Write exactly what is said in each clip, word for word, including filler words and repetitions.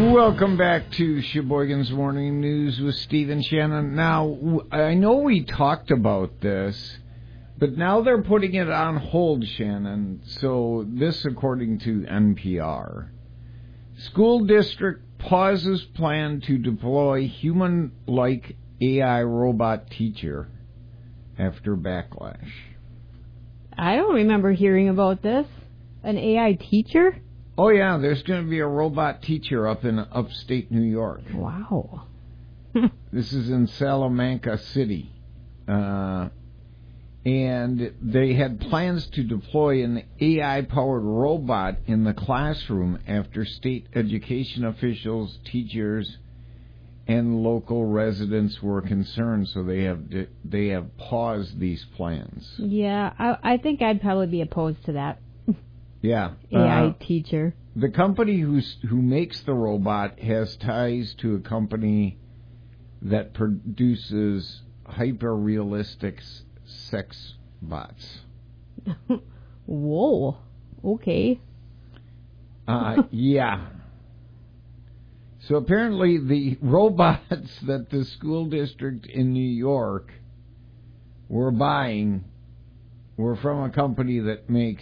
Welcome back to Sheboygan's Morning News with Steve and Shannon. Now, I know we talked about this, but now they're putting it on hold, Shannon. So this, according to N P R. School district pauses plan to deploy human-like A I robot teacher after backlash. I don't remember hearing about this. An A I teacher? Oh, yeah, there's going to be a robot teacher up in upstate New York. Wow. This is in Salamanca City. Uh, and they had plans to deploy an A I-powered robot in the classroom after state education officials, teachers, and local residents were concerned, so they have they have paused these plans. Yeah, I, I think I'd probably be opposed to that. Yeah. A I uh, teacher. The company who's, who makes the robot has ties to a company that produces hyper-realistic s- sex bots. Whoa. Okay. Uh, yeah. So apparently the robots that the school district in New York were buying were from a company that makes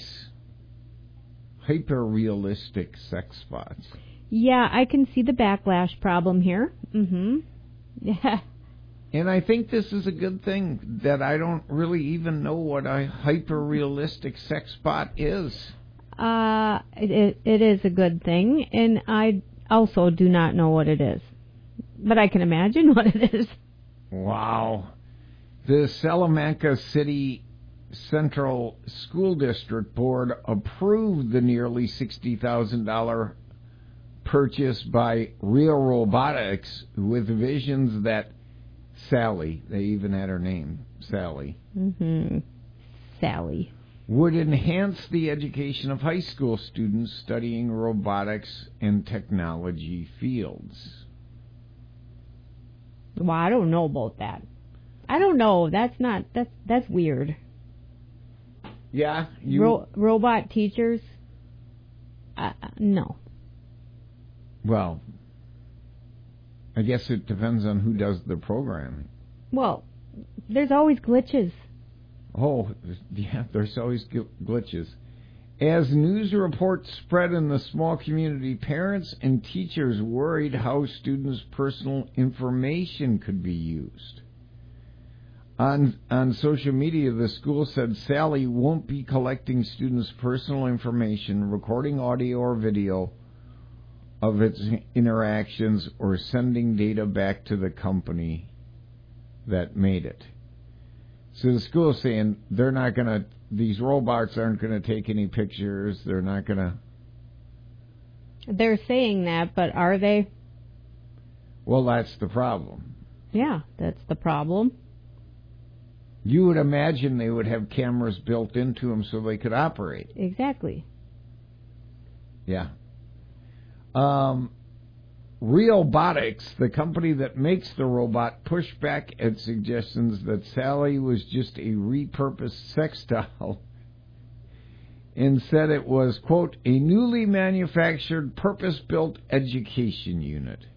hyper-realistic sex bots. Yeah, I can see the backlash problem here. Mm-hmm. Yeah. And I think this is a good thing that I don't really even know what a hyper-realistic sex bot is. Uh, it, it is a good thing, and I also do not know what it is. But I can imagine what it is. Wow. The Salamanca City Central School District Board approved the nearly sixty thousand dollars purchase by Real Robotics with visions that Sally, they even had her name, Sally, Mm-hmm. Sally. would enhance the education of high school students studying robotics and technology fields. Well, I don't know about that. I don't know. That's not, that's, that's weird. Yeah, you... Ro- robot teachers? Uh, no. Well, I guess it depends on who does the programming. Well, there's always glitches. Oh, yeah, there's always gl- glitches. As news reports spread in the small community, parents and teachers worried how students' personal information could be used. On on social media, the school said Sally won't be collecting students' personal information, recording audio or video of its interactions, or sending data back to the company that made it. So the school is saying they're not going to, these robots aren't going to take any pictures, they're not going to... They're saying that, but are they? Well, that's the problem. Yeah, that's the problem. You would imagine they would have cameras built into them so they could operate. Exactly. Yeah. Um, Realbotics, the company that makes the robot, pushed back at suggestions that Sally was just a repurposed sex doll and said it was, quote, a newly manufactured, purpose-built education unit.